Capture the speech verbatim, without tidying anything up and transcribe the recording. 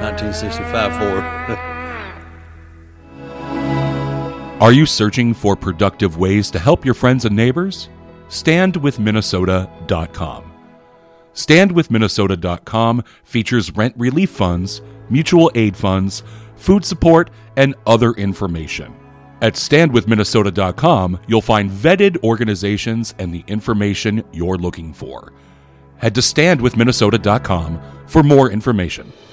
nineteen sixty-five Ford. Are you searching for productive ways to help your friends and neighbors? stand with minnesota dot com. stand with minnesota dot com features rent relief funds, mutual aid funds, food support, and other information. At stand with minnesota dot com, you'll find vetted organizations and the information you're looking for. Head to stand with minnesota dot com for more information.